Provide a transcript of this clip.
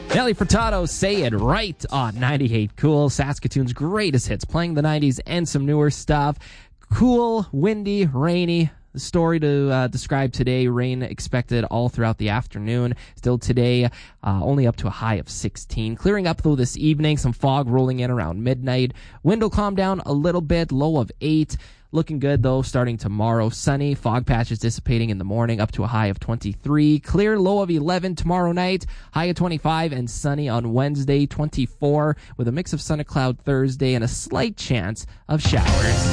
Nelly Furtado, Say It Right on 98 Cool. Saskatoon's greatest hits, playing the 90s and some newer stuff. Cool, windy, rainy. The story to describe today, rain expected all throughout the afternoon. Still today, only up to a high of 16. Clearing up, though, this evening. Some fog rolling in around midnight. Wind will calm down a little bit, low of 8. Looking good, though, starting tomorrow. Sunny, fog patches dissipating in the morning, up to a high of 23. Clear, low of 11 tomorrow night, high of 25, and sunny on Wednesday, 24, with a mix of sun and cloud Thursday and a slight chance of showers.